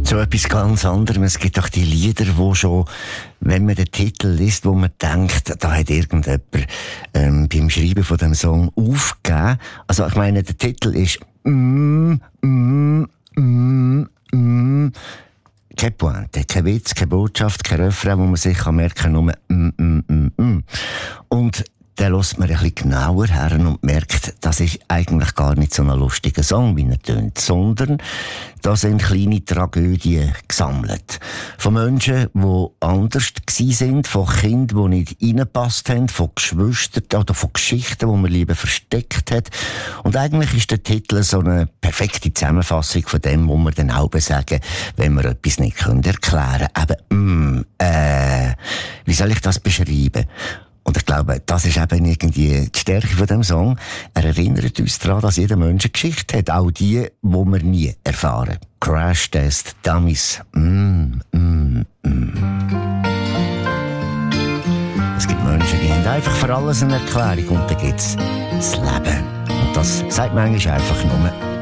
Zu etwas ganz anderem. Es gibt auch die Lieder, wo schon, wenn man den Titel liest, wo man denkt, da hat irgendjemand beim Schreiben von dem Song aufgegeben. Also ich meine, der Titel ist keine Pointe, kein Witz, keine Botschaft, kein Refrain, wo man sich merken kann, nur Und dann hört man ein bisschen genauer her und merkt, das ist eigentlich gar nicht so ein lustiger Song, wie er tönt, sondern da sind kleine Tragödien gesammelt. Von Menschen, die anders sind, von Kindern, die nicht reingepasst haben, von Geschwistern oder von Geschichten, die man lieber versteckt hat. Und eigentlich ist der Titel so eine perfekte Zusammenfassung von dem, was wir dann auch sagen, wenn wir etwas nicht erklären können. Eben, wie soll ich das beschreiben? Und ich glaube, das ist eben irgendwie die Stärke von dem Song. Er erinnert uns daran, dass jeder Mensch eine Geschichte hat. Auch die wir nie erfahren. Crash Test Dummies. Es gibt Menschen, die haben einfach für alles eine Erklärung. Und dann gibt's das Leben. Und das sagt manchmal einfach nur